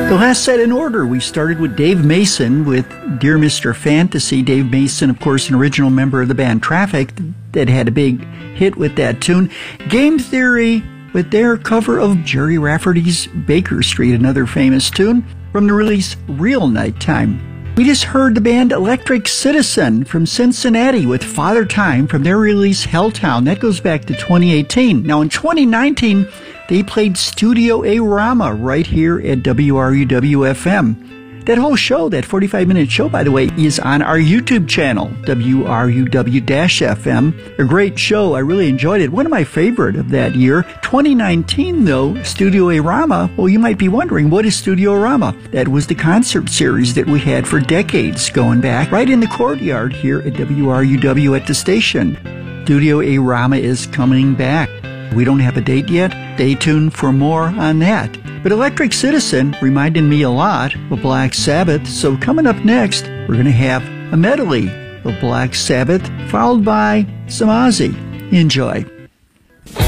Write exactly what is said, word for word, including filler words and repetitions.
The last set in order, we started with Dave Mason with Dear Mister Fantasy. Dave Mason, of course, an original member of the band Traffic that had a big hit with that tune. Game Theory with their cover of Jerry Rafferty's Baker Street, another famous tune from the release Real Nighttime. We just heard the band Electric Citizen from Cincinnati with Father Time from their release Helltown. That goes back to twenty eighteen. Now in twenty nineteen, they played Studio A Rama right here at W R U W F M. That whole show, that forty-five minute show, by the way, is on our YouTube channel, W R U W F M. A great show. I really enjoyed it. One of my favorite of that year. twenty nineteen, though, Studio A Rama. Well, you might be wondering, what is Studio Rama? That was the concert series that we had for decades going back, right in the courtyard here at W R U W at the station. Studio A Rama is coming back. We don't have a date yet. Stay tuned for more on that. But Electric Citizen reminded me a lot of Black Sabbath, so coming up next, we're going to have a medley of Black Sabbath, followed by some Ozzy. Enjoy.